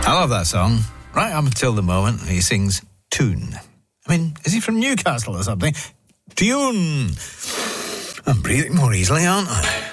I love that song. Right up until the moment he sings tune. I mean, is he from Newcastle or something? Tune. I'm breathing more easily, aren't I?